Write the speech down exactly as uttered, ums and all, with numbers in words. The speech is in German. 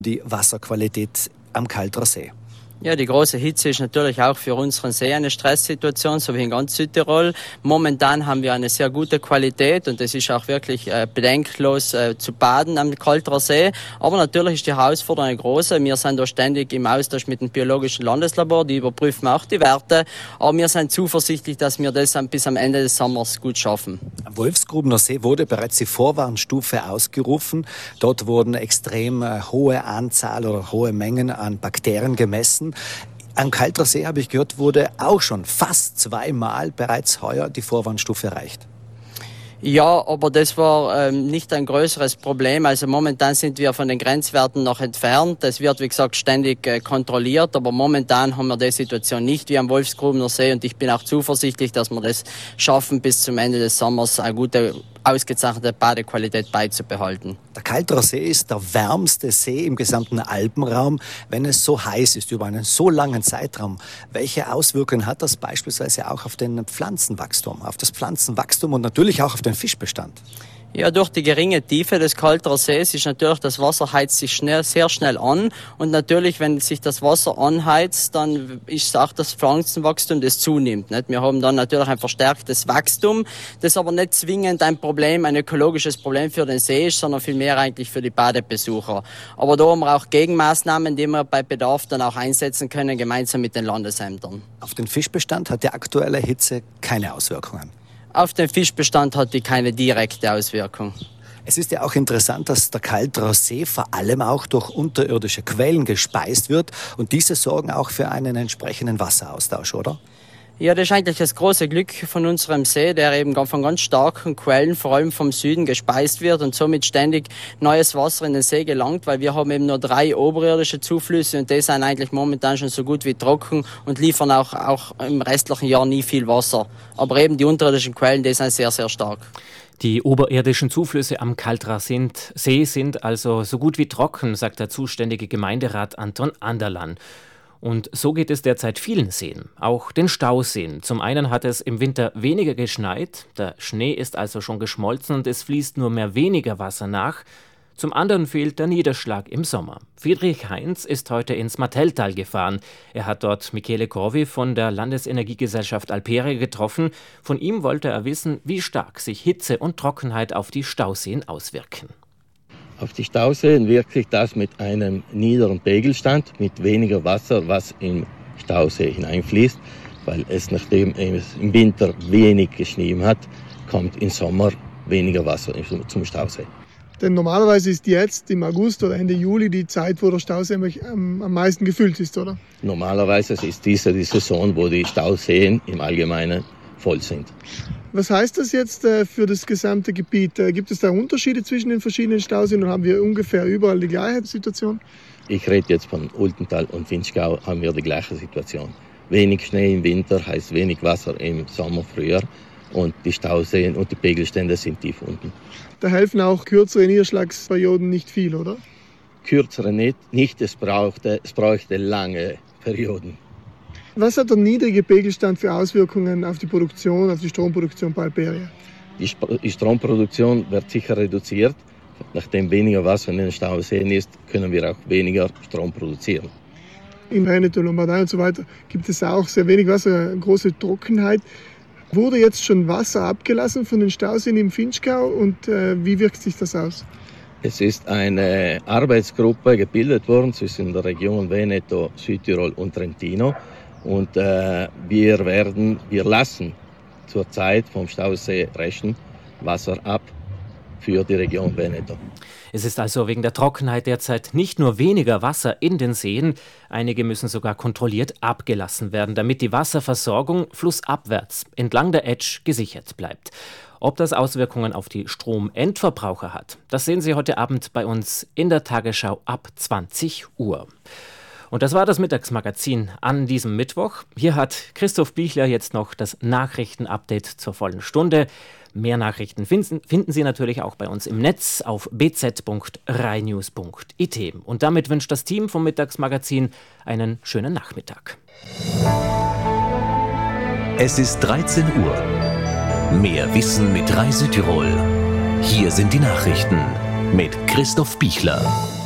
die Wasserqualität am Kalterer See? Ja, die große Hitze ist natürlich auch für unseren See eine Stresssituation, so wie in ganz Südtirol. Momentan haben wir eine sehr gute Qualität und es ist auch wirklich äh, bedenkenlos äh, zu baden am Kalterer See. Aber natürlich ist die Herausforderung eine große. Wir sind da ständig im Austausch mit dem Biologischen Landeslabor, die überprüfen auch die Werte. Aber wir sind zuversichtlich, dass wir das bis am Ende des Sommers gut schaffen. Am Wolfsgrubener See wurde bereits die Vorwarnstufe ausgerufen. Dort wurden extrem äh, hohe Anzahl oder hohe Mengen an Bakterien gemessen. Am Kalterer See, habe ich gehört, wurde auch schon fast zweimal bereits heuer die Vorwarnstufe erreicht. Ja, aber das war ähm, nicht ein größeres Problem. Also momentan sind wir von den Grenzwerten noch entfernt. Das wird, wie gesagt, ständig äh, kontrolliert. Aber momentan haben wir die Situation nicht wie am Wolfsgrubener See. Und ich bin auch zuversichtlich, dass wir das schaffen, bis zum Ende des Sommers eine gute, ausgezeichnete Badequalität beizubehalten. Der Kalterer See ist der wärmste See im gesamten Alpenraum. Wenn es so heiß ist über einen so langen Zeitraum, welche Auswirkungen hat das beispielsweise auch auf den Pflanzenwachstum, auf das Pflanzenwachstum und natürlich auch auf den Fischbestand? Ja, durch die geringe Tiefe des Kalterer Sees ist natürlich das Wasser heizt sich schnell, sehr schnell an. Und natürlich, wenn sich das Wasser anheizt, dann ist auch das Pflanzenwachstum, das zunimmt. Nicht? Wir haben dann natürlich ein verstärktes Wachstum, das aber nicht zwingend ein Problem, ein ökologisches Problem für den See ist, sondern vielmehr eigentlich für die Badebesucher. Aber da haben wir auch Gegenmaßnahmen, die wir bei Bedarf dann auch einsetzen können, gemeinsam mit den Landesämtern. Auf den Fischbestand hat die aktuelle Hitze keine Auswirkungen. Auf den Fischbestand hat die keine direkte Auswirkung. Es ist ja auch interessant, dass der Kalterer See vor allem auch durch unterirdische Quellen gespeist wird und diese sorgen auch für einen entsprechenden Wasseraustausch, oder? Ja, das ist eigentlich das große Glück von unserem See, der eben von ganz starken Quellen, vor allem vom Süden, gespeist wird und somit ständig neues Wasser in den See gelangt, weil wir haben eben nur drei oberirdische Zuflüsse und die sind eigentlich momentan schon so gut wie trocken und liefern auch, auch im restlichen Jahr nie viel Wasser. Aber eben die unterirdischen Quellen, die sind sehr, sehr stark. Die oberirdischen Zuflüsse am Kalterer See sind also so gut wie trocken, sagt der zuständige Gemeinderat Anton Anderlan. Und so geht es derzeit vielen Seen, auch den Stauseen. Zum einen hat es im Winter weniger geschneit, der Schnee ist also schon geschmolzen und es fließt nur mehr weniger Wasser nach. Zum anderen fehlt der Niederschlag im Sommer. Friedrich Heinz ist heute ins Martelltal gefahren. Er hat dort Michele Corvi von der Landesenergiegesellschaft Alperia getroffen. Von ihm wollte er wissen, wie stark sich Hitze und Trockenheit auf die Stauseen auswirken. Auf die Stauseen wirkt sich das mit einem niederen Pegelstand, mit weniger Wasser, was im Stausee hineinfließt, weil es, nachdem es im Winter wenig geschnien hat, kommt im Sommer weniger Wasser zum Stausee. Denn normalerweise ist jetzt im August oder Ende Juli die Zeit, wo der Stausee am, am meisten gefüllt ist, oder? Normalerweise ist diese die Saison, wo die Stauseen im Allgemeinen voll sind. Was heißt das jetzt äh, für das gesamte Gebiet? Äh, gibt es da Unterschiede zwischen den verschiedenen Stauseen oder haben wir ungefähr überall die gleiche Situation? Ich rede jetzt von Ultental und Vinschgau, haben wir die gleiche Situation. Wenig Schnee im Winter heißt wenig Wasser im Sommer, Frühjahr und die Stauseen und die Pegelstände sind tief unten. Da helfen auch kürzere Niederschlagsperioden nicht viel, oder? Kürzere nicht, nicht es, brauchte, es bräuchte lange Perioden. Was hat der niedrige Pegelstand für Auswirkungen auf die Produktion, auf die Stromproduktion bei Alperia? Die, Sp- die Stromproduktion wird sicher reduziert. Nachdem weniger Wasser in den Stauseen ist, können wir auch weniger Strom produzieren. Im Veneto, Lombardei und so weiter gibt es auch sehr wenig Wasser, große Trockenheit. Wurde jetzt schon Wasser abgelassen von den Stauseen im Vinschgau und äh, wie wirkt sich das aus? Es ist eine Arbeitsgruppe gebildet worden zwischen der Region Veneto, Südtirol und Trentino. Und äh, wir werden, wir lassen zurzeit vom Stausee Reschen Wasser ab für die Region Veneto. Es ist also wegen der Trockenheit derzeit nicht nur weniger Wasser in den Seen, einige müssen sogar kontrolliert abgelassen werden, damit die Wasserversorgung flussabwärts entlang der Etsch gesichert bleibt. Ob das Auswirkungen auf die Stromentverbraucher hat, das sehen Sie heute Abend bei uns in der Tagesschau ab zwanzig Uhr. Und das war das Mittagsmagazin an diesem Mittwoch. Hier hat Christoph Bichler jetzt noch das Nachrichtenupdate zur vollen Stunde. Mehr Nachrichten finden, finden Sie natürlich auch bei uns im Netz auf b z punkt rheinews punkt i t. Und damit wünscht das Team vom Mittagsmagazin einen schönen Nachmittag. Es ist dreizehn Uhr. Mehr Wissen mit Rai Südtirol. Hier sind die Nachrichten mit Christoph Bichler.